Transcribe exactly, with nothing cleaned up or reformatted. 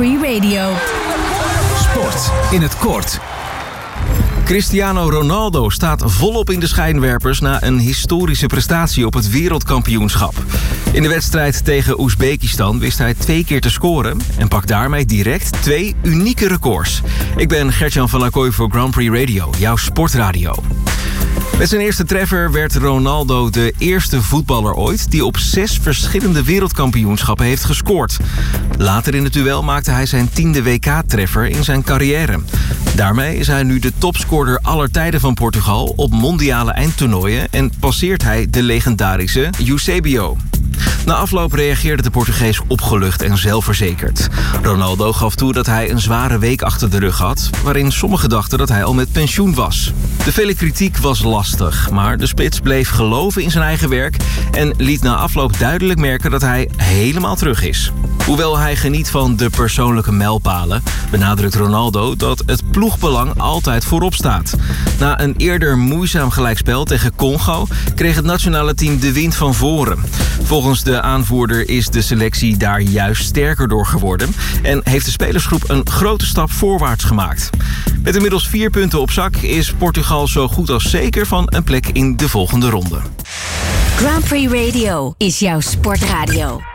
Prix Radio. Sport in het kort. Cristiano Ronaldo staat volop in de schijnwerpers na een historische prestatie op het wereldkampioenschap. In de wedstrijd tegen Oezbekistan wist hij twee keer te scoren en pakt daarmee direct twee unieke records. Ik ben Gertjan van Acquoy voor Grand Prix Radio, jouw sportradio. Met zijn eerste treffer werd Ronaldo de eerste voetballer ooit die op zes verschillende wereldkampioenschappen heeft gescoord. Later in het duel maakte hij zijn tiende W K-treffer in zijn carrière. Daarmee is hij nu de topscorer aller tijden van Portugal op mondiale eindtoernooien en passeert hij de legendarische Eusebio. Na afloop reageerde de Portugees opgelucht en zelfverzekerd. Ronaldo gaf toe dat hij een zware week achter de rug had, waarin sommigen dachten dat hij al met pensioen was. De vele kritiek was lastig, maar de spits bleef geloven in zijn eigen werk en liet na afloop duidelijk merken dat hij helemaal terug is. Hoewel hij geniet van de persoonlijke mijlpalen, benadrukt Ronaldo dat het ploegbelang altijd voorop staat. Na een eerder moeizaam gelijkspel tegen Congo kreeg het nationale team de wind van voren. Volgens de aanvoerder is de selectie daar juist sterker door geworden en heeft de spelersgroep een grote stap voorwaarts gemaakt. Met inmiddels vier punten op zak is Portugal zo goed als zeker van een plek in de volgende ronde. Grand Prix Radio is jouw sportradio.